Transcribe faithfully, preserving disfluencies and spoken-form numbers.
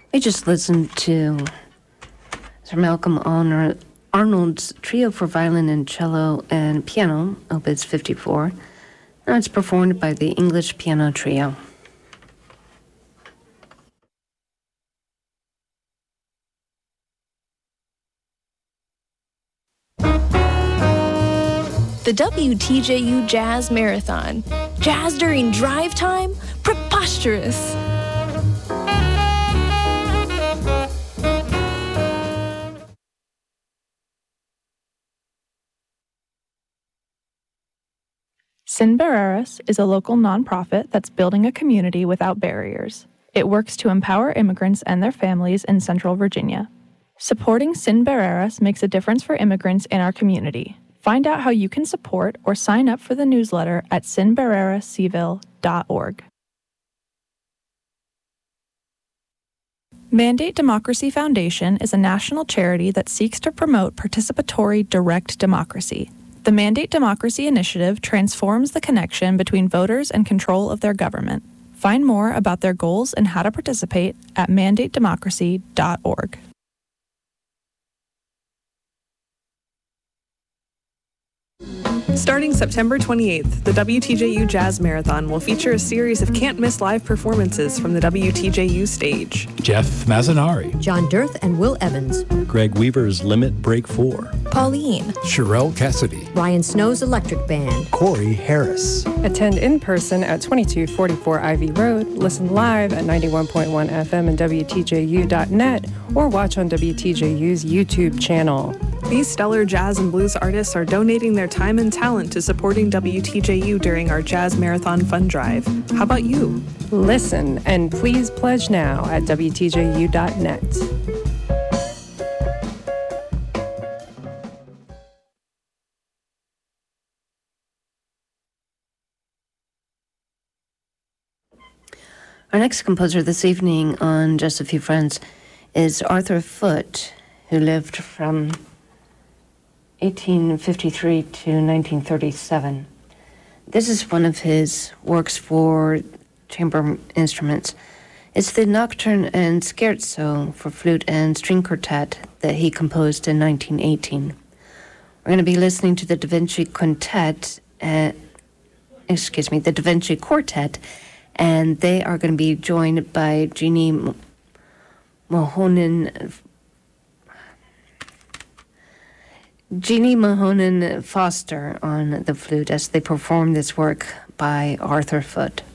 We just listened to Sir Malcolm Arnold's Trio for Violin and Cello and Piano, Opus fifty-four. Now it's performed by the English Piano Trio. The W T J U Jazz Marathon. Jazz during drive time? Preposterous! Sin Barreras is a local nonprofit that's building a community without barriers. It works to empower immigrants and their families in Central Virginia. Supporting Sin Barreras makes a difference for immigrants in our community. Find out how you can support or sign up for the newsletter at sin barrera seville dot org. Mandate Democracy Foundation is a national charity that seeks to promote participatory direct democracy. The Mandate Democracy Initiative transforms the connection between voters and control of their government. Find more about their goals and how to participate at mandate democracy dot org. Starting September twenty-eighth, the W T J U Jazz Marathon will feature a series of can't-miss live performances from the W T J U stage. Jeff Mazzanari, John Dirth and Will Evans, Greg Weaver's Limit Break four, Pauline, Sherelle Cassidy, Ryan Snow's Electric Band, Corey Harris. Attend in person at twenty-two forty-four Ivy Road, listen live at ninety-one point one F M and W T J U dot net, or watch on W T J U's YouTube channel. These stellar jazz and blues artists are donating their time and talent to supporting W T J U during our Jazz Marathon Fund Drive. How about you? Listen and please pledge now at W T J U dot net. Our next composer this evening on Just a Few Friends is Arthur Foote, who lived from eighteen fifty-three to nineteen thirty-seven. This is one of his works for chamber instruments. It's the Nocturne and Scherzo for flute and string quartet that he composed in nineteen eighteen. We're going to be listening to the Da Vinci Quintet, uh, excuse me, the Da Vinci Quartet, and they are going to be joined by Jeannie Mahonen, Jeannie Mahonen Foster on the flute as they perform this work by Arthur Foote.